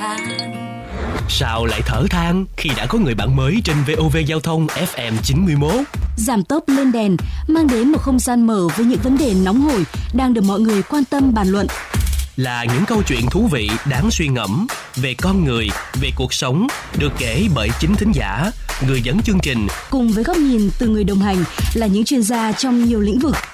than. Sao lại thở than khi đã có người bạn mới trên VOV Giao thông FM 91? Giảm tốc lên đèn mang đến một không gian mở với những vấn đề nóng hổi đang được mọi người quan tâm bàn luận. Là những câu chuyện thú vị đáng suy ngẫm về con người, về cuộc sống, được kể bởi chính thính giả, người dẫn chương trình. Cùng với góc nhìn từ người đồng hành là những chuyên gia trong nhiều lĩnh vực.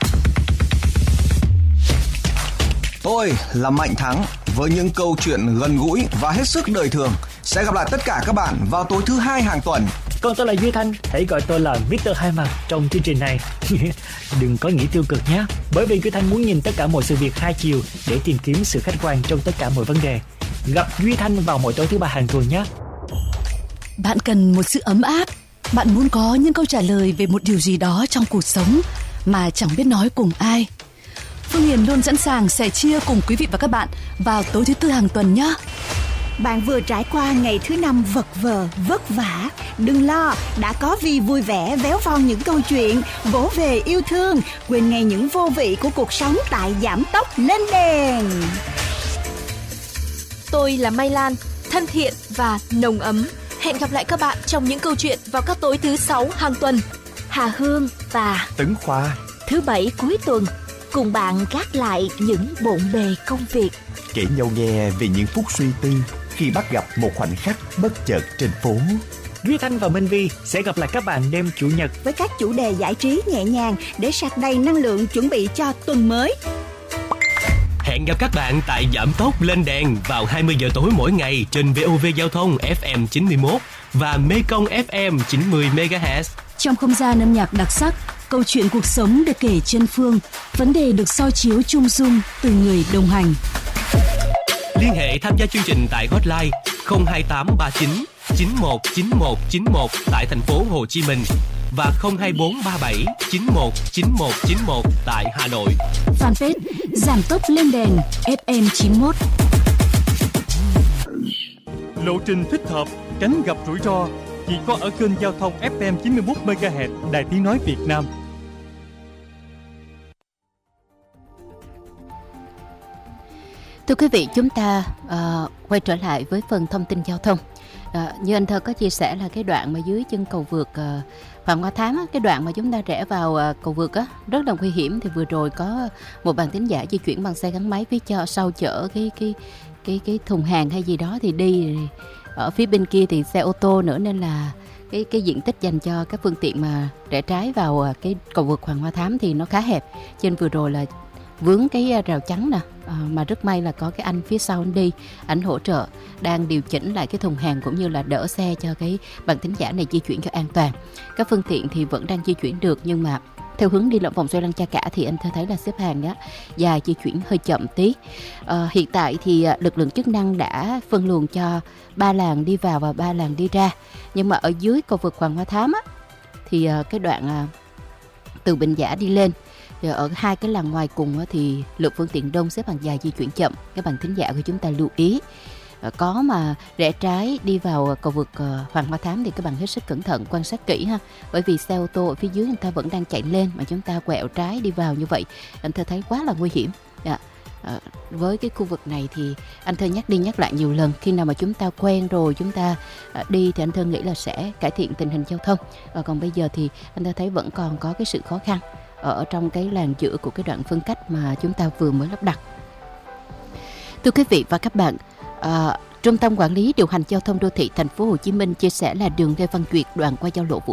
Tôi là Mạnh Thắng với những câu chuyện gần gũi và hết sức đời thường. Sẽ gặp lại tất cả các bạn vào tối thứ 2 hàng tuần. Còn tôi là Duy Thanh, hãy gọi tôi là Mr. Hai Mặt trong chương trình này. Đừng có nghĩ tiêu cực nhé, bởi vì Duy Thanh muốn nhìn tất cả mọi sự việc hai chiều để tìm kiếm sự khách quan trong tất cả mọi vấn đề. Gặp Duy Thanh vào mỗi tối thứ 3 hàng tuần nhé. Bạn cần một sự ấm áp. Bạn muốn có những câu trả lời về một điều gì đó trong cuộc sống mà chẳng biết nói cùng ai. Phương Hiền luôn sẵn sàng sẻ chia cùng quý vị và các bạn vào tối thứ 4 hàng tuần nhé. Bạn vừa trải qua ngày thứ 5 vật vờ, vất vả. Đừng lo, đã có Vi vui vẻ véo von những câu chuyện, vỗ về yêu thương, quên ngay những vô vị của cuộc sống tại Giảm tốc lên đèn. Tôi là Mai Lan, thân thiện và nồng ấm. Hẹn gặp lại các bạn trong những câu chuyện vào các tối thứ 6 hàng tuần. Hà Hương và Tấn Khoa thứ 7 cuối tuần cùng bạn gác lại những bộn bề công việc, kể nhau nghe về những phút suy tư khi bắt gặp một khoảnh khắc bất chợt trên phố. Duy Thanh và Minh Vi sẽ gặp lại các bạn đêm Chủ nhật với các chủ đề giải trí nhẹ nhàng để sạc đầy năng lượng chuẩn bị cho tuần mới. Hẹn gặp các bạn tại Giảm tốc lên đèn vào 20 giờ tối mỗi ngày trên VOV Giao thông FM 91 và Mekong FM 90 MHz. Trong không gian âm nhạc đặc sắc, câu chuyện cuộc sống được kể chân phương, vấn đề được soi chiếu chung dung từ người đồng hành. Liên hệ tham gia chương trình tại hotline 02839 919191 tại thành phố Hồ Chí Minh và 02437 919191 tại Hà Nội. Fanpage Giảm tốc lên đèn FM 91. Lộ trình thích hợp, tránh gặp rủi ro chỉ có ở kênh giao thông FM 91 MHz Đài Tiếng nói Việt Nam. Thưa quý vị, chúng ta quay trở lại với phần thông tin giao thông. Như anh Thơ có chia sẻ là cái đoạn mà dưới chân cầu vượt Hoàng Hoa Thám, cái đoạn mà chúng ta rẽ vào cầu vượt rất là nguy hiểm. Thì vừa rồi có một bạn thính giả di chuyển bằng xe gắn máy phía sau chở cái thùng hàng hay gì đó thì đi ở phía bên kia thì xe ô tô nữa, nên là cái diện tích dành cho các phương tiện mà rẽ trái vào cái cầu vượt Hoàng Hoa Thám thì nó khá hẹp. Trên vừa rồi là vướng cái rào chắn nè, mà rất may là có cái anh phía sau anh đi, ảnh hỗ trợ đang điều chỉnh lại cái thùng hàng cũng như là đỡ xe cho cái bạn thính giả này di chuyển cho an toàn. Các phương tiện thì vẫn đang di chuyển được, nhưng mà theo hướng đi lộn vòng xoay Lăng Cha Cả thì anh thấy là xếp hàng đó dài, di chuyển hơi chậm tí. Hiện tại thì lực lượng chức năng đã phân luồng cho 3 làn đi vào và 3 làn đi ra, nhưng mà ở dưới cầu vượt Hoàng Hoa Thám thì cái đoạn từ Bình Giả đi lên, ở hai cái làn ngoài cùng thì lượng phương tiện đông, xếp hàng dài, di chuyển chậm. Các bạn thính giả của chúng ta lưu ý, có mà rẽ trái đi vào cầu vượt Hoàng Hoa Thám thì các bạn hết sức cẩn thận, quan sát kỹ ha, bởi vì xe ô tô ở phía dưới người ta vẫn đang chạy lên mà chúng ta quẹo trái đi vào như vậy, anh Thơ thấy quá là nguy hiểm. Với cái khu vực này thì anh Thơ nhắc đi nhắc lại nhiều lần, khi nào mà chúng ta quen rồi chúng ta đi thì anh Thơ nghĩ là sẽ cải thiện tình hình giao thông. Còn bây giờ thì anh Thơ thấy vẫn còn có cái sự khó khăn ở trong cái làn giữa của cái đoạn phân cách mà chúng ta vừa mới lắp đặt. Thưa quý vị và các bạn, Trung tâm Quản lý Điều hành Giao thông Đô thị Thành phố Hồ Chí Minh chia sẻ là đường Lê Văn Duyệt đoạn qua giao lộ Vũ